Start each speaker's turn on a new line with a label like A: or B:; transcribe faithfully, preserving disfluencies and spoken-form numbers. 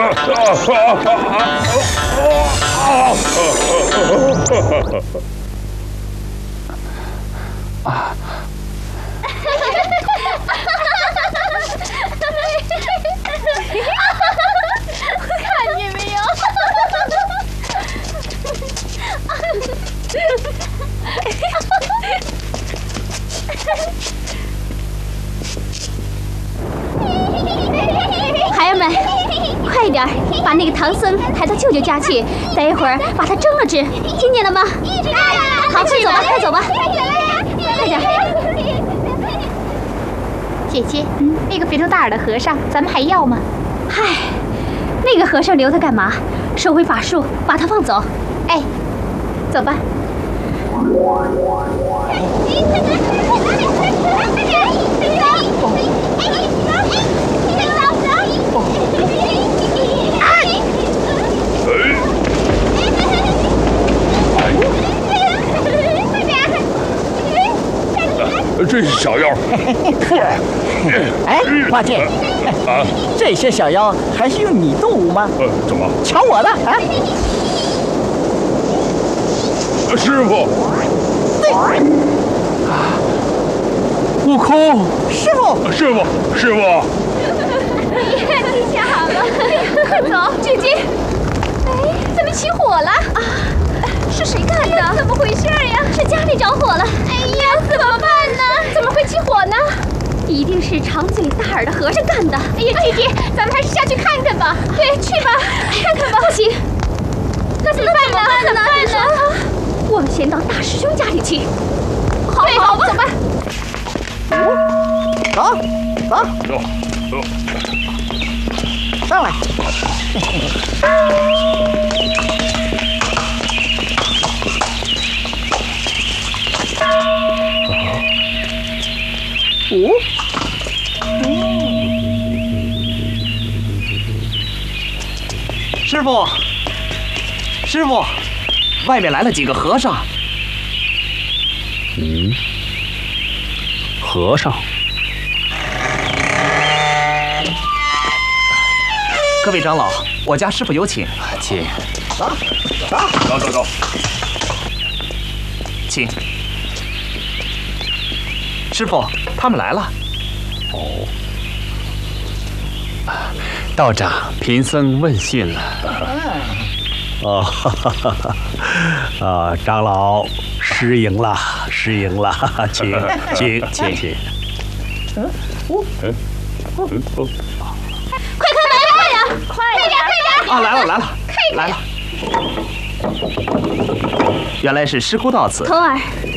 A: 啊！
B: 看见没有？孩儿们，快点把那个唐僧抬到舅舅家去，待一会儿把他蒸了吃，听见了吗？好，快走吧，快走吧，快点！
C: 姐姐，嗯，那个肥头大耳的和尚，咱们还要吗？
B: 嗨，那个和尚留他干嘛？收回法术，把他放走。
C: 哎，走吧。
D: 这是小妖。
A: 哎，花剑，啊，这些小妖还是用你动武吗？
D: 呃，怎么？
A: 瞧我的啊！
D: 师傅。
A: 啊，
D: 悟空，
A: 师傅，
D: 师傅，师傅。
B: 天下好了，快走，姐姐。哎，怎么起火了？啊，是谁干的？怎么回事呀？是家里着火了。哎呀，怎么办呢？怎么会起火呢？一定是长嘴大耳的和尚干的。哎呀，姐姐，咱们还是下去看看吧。对，去吧，看看吧。不行，那怎么办呢？怎么办呢？我们先到大师兄家里去。好，好吧，走吧。
A: 走，走，
D: 走，走，
A: 上来。五，
E: 师傅，师傅，外面来了几个和尚。
D: 嗯，和尚。
E: 各位长老，我家师傅有请，
D: 请。
A: 走，走，
D: 走走走，
E: 请。师傅，他们来了。
D: 哦，道长，贫僧问讯了。
F: 哦，哈哈哈哈啊，长老失迎了，失迎了，请请请请。
A: 嗯，哦，
D: 嗯，嗯哦，
B: 快开门，快点，快点，快点！
E: 啊，来了来了，来了。原来是师姑到此。
B: 童儿。